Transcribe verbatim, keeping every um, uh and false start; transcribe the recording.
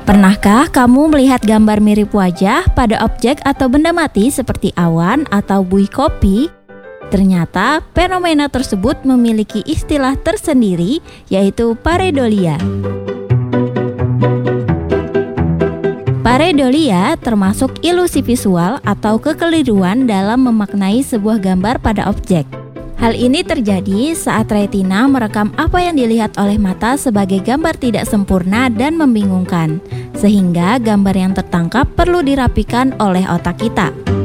Pernahkah kamu melihat gambar mirip wajah pada objek atau benda mati seperti awan atau buih kopi? Ternyata fenomena tersebut memiliki istilah tersendiri, yaitu pareidolia. Pareidolia termasuk ilusi visual atau kekeliruan dalam memaknai sebuah gambar pada objek. Hal ini terjadi saat retina merekam apa yang dilihat oleh mata sebagai gambar tidak sempurna dan membingungkan, sehingga gambar yang tertangkap perlu dirapikan oleh otak kita.